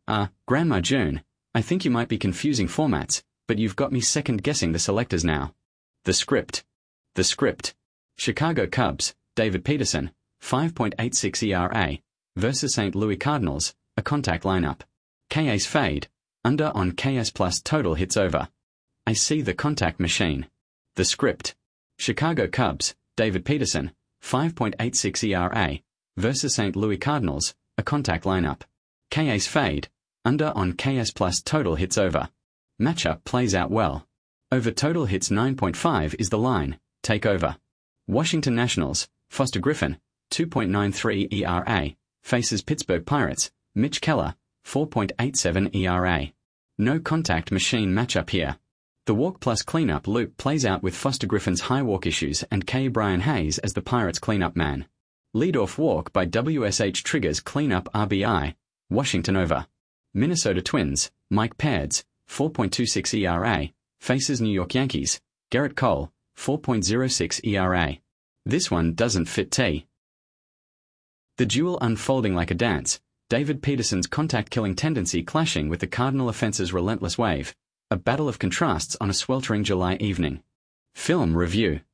Grandma June, I think you might be confusing formats, but you've got me second-guessing the selectors now. The script. Chicago Cubs, David Peterson, 5.86 ERA, versus St. Louis Cardinals, a contact lineup. K-Ace fade, under on KS plus total hits over. I see the contact machine. The script. Chicago Cubs, David Peterson, 5.86 ERA, versus St. Louis Cardinals, a contact lineup. K-Ace fade, under on KS plus total hits over. Matchup plays out well. Over total hits 9.5 is the line, take over. Washington Nationals, Foster Griffin, 2.93 ERA, faces Pittsburgh Pirates, Mitch Keller, 4.87 ERA. No contact machine matchup here. The walk plus cleanup loop plays out with Foster Griffin's high walk issues and K. Brian Hayes as the Pirates cleanup man. Leadoff walk by WSH triggers cleanup RBI, Washington over. Minnesota Twins, Mike Pairds, 4.26 ERA, faces New York Yankees, Garrett Cole, 4.06 ERA. This one doesn't fit T. The duel unfolding like a dance, David Peterson's contact-killing tendency clashing with the Cardinal offense's relentless wave, a battle of contrasts on a sweltering July evening. Film review.